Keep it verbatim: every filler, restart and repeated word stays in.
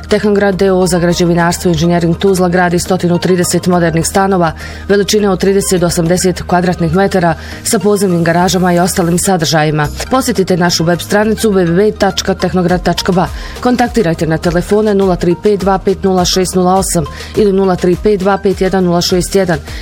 Tehnograd D O O za građevinarstvo i inženjering Tuzla gradi sto trideset modernih stanova veličine od trideset do osamdeset kvadratnih metara sa podzemnim garažama i ostalim sadržajima. Posjetite našu web stranicu w w w tačka tehnograd tačka b a. Kontaktirajte na telefone nula tri pet dva pet nula šest nula osam ili nula tri pet dva pet jedan nula šest jedan